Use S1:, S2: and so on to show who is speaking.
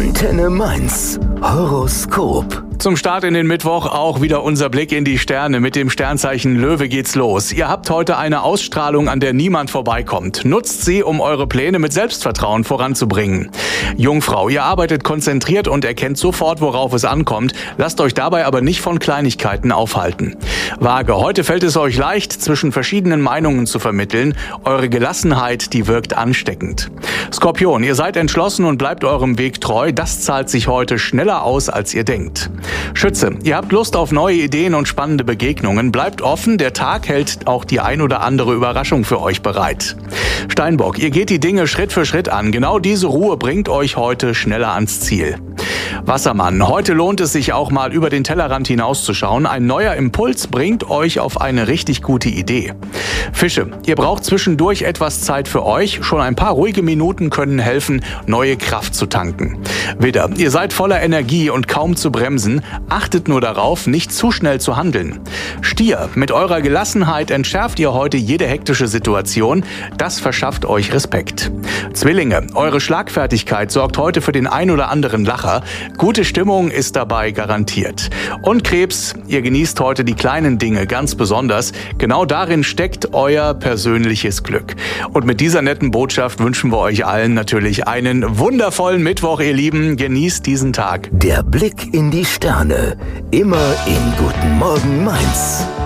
S1: Antenne Mainz. Horoskop.
S2: Zum Start in den Mittwoch auch wieder unser Blick in die Sterne. Mit dem Sternzeichen Löwe geht's los. Ihr habt heute eine Ausstrahlung, an der niemand vorbeikommt. Nutzt sie, um eure Pläne mit Selbstvertrauen voranzubringen. Jungfrau, ihr arbeitet konzentriert und erkennt sofort, worauf es ankommt. Lasst euch dabei aber nicht von Kleinigkeiten aufhalten. Waage, heute fällt es euch leicht, zwischen verschiedenen Meinungen zu vermitteln. Eure Gelassenheit, die wirkt ansteckend. Skorpion, ihr seid entschlossen und bleibt eurem Weg treu. Das zahlt sich heute schneller aus, als ihr denkt. Schütze, ihr habt Lust auf neue Ideen und spannende Begegnungen. Bleibt offen, der Tag hält auch die ein oder andere Überraschung für euch bereit. Steinbock, ihr geht die Dinge Schritt für Schritt an. Genau diese Ruhe bringt euch heute schneller ans Ziel. Wassermann, heute lohnt es sich auch mal über den Tellerrand hinauszuschauen. Ein neuer Impuls bringt euch auf eine richtig gute Idee. Fische, ihr braucht zwischendurch etwas Zeit für euch. Schon ein paar ruhige Minuten können helfen, neue Kraft zu tanken. Widder, ihr seid voller Energie und kaum zu bremsen. Achtet nur darauf, nicht zu schnell zu handeln. Stier, mit eurer Gelassenheit entschärft ihr heute jede hektische Situation. Das verschafft euch Respekt. Zwillinge, eure Schlagfertigkeit sorgt heute für den ein oder anderen Lacher. Gute Stimmung ist dabei garantiert. Und Krebs, ihr genießt heute die kleinen Dinge ganz besonders. Genau darin steckt euer persönliches Glück. Und mit dieser netten Botschaft wünschen wir euch allen natürlich einen wundervollen Mittwoch, ihr Lieben. Genießt diesen Tag.
S1: Der Blick in die Sterne. Immer in Guten Morgen Mainz.